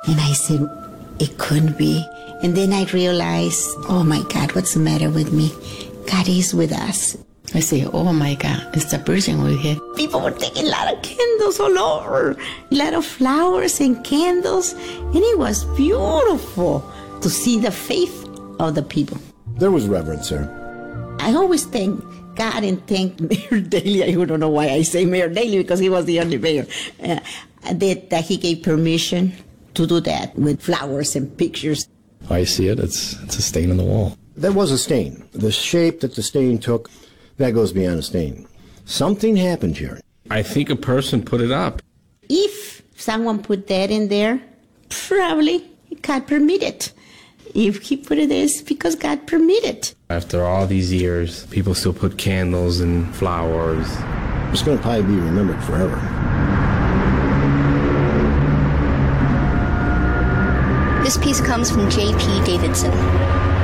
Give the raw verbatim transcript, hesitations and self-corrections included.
And I said, it couldn't be. And then I realized, oh my God, what's the matter with me? God is with us. I say, oh my God, it's the Virgin we're here. People were taking a lot of candles all over, a lot of flowers and candles. And it was beautiful to see the faith of the people. There was reverence there. I always thank God and thank Mayor Daley. I don't know why I say Mayor Daley, because he was the only mayor. Uh, that, that he gave permission to do that with flowers and pictures. I see it. It's it's a stain on the wall. There was a stain. The shape that the stain took, that goes beyond a stain. Something happened here. I think a person put it up. If someone put that in there, probably God permitted. If he put it there, it's because God permitted. After all these years, people still put candles and flowers. It's going to probably be remembered forever. This piece comes from J P Davidson.